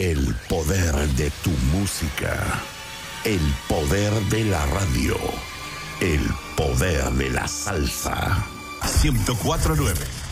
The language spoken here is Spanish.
El poder de tu música. El poder de la radio. El poder de la salsa. 104.9